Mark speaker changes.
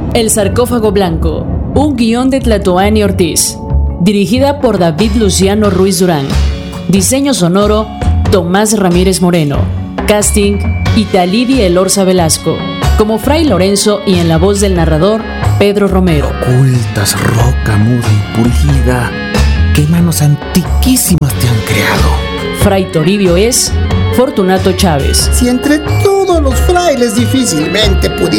Speaker 1: El sarcófago blanco, un guión de Tlatoani Ortiz, dirigida por David Luciano Ruiz Durán, diseño sonoro Tomás Ramírez Moreno, casting Italidi Elorza Velasco, como Fray Lorenzo y en la voz del narrador Pedro Romero.
Speaker 2: Ocultas, roca muda y pulida, ¿qué manos antiquísimas te han creado?
Speaker 1: Fray Toribio es Fortunato Chávez.
Speaker 3: Si entre todos los frailes difícilmente pudiera